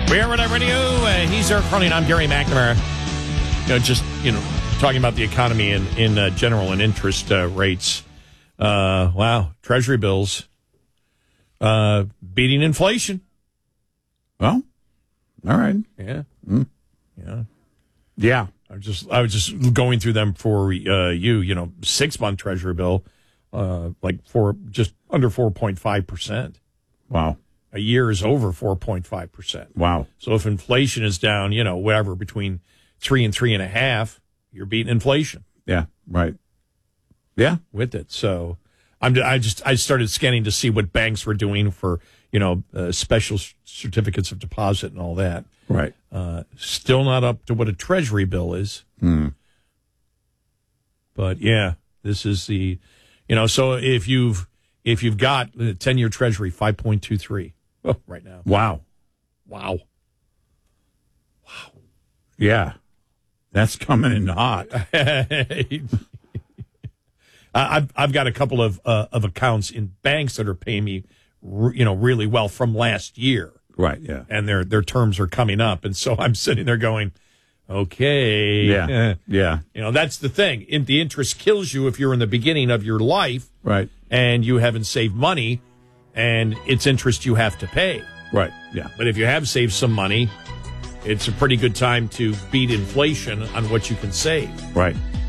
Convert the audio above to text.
We are Red Eye Radio. He's Eric Cronin. I'm Gary McNamara. Talking about the economy in general and interest rates. Wow. Treasury bills beating inflation. Well, all right. Yeah. Yeah. Yeah. I was just going through them for you. 6-month Treasury bill, just under 4.5%. Wow. A year is over 4.5%. Wow. So if inflation is down, whatever, between 3 and 3.5, you're beating inflation. Yeah. Right. Yeah. With it. So I started scanning to see what banks were doing for, special certificates of deposit and all that. Right. Still not up to what a Treasury bill is. But yeah, this is the, so if you've got the 10-year Treasury, 5.23 right now. Wow. Yeah. That's coming in hot. I've got a couple of accounts in banks that are paying me, really well from last year. Right. Yeah. And their terms are coming up, and so I'm sitting there going, okay. Yeah. Yeah. That's the thing. The interest kills you if you're in the beginning of your life, right, and you haven't saved money, and it's interest you have to pay. Right. Yeah. But if you have saved some money, it's a pretty good time to beat inflation on what you can save. Right.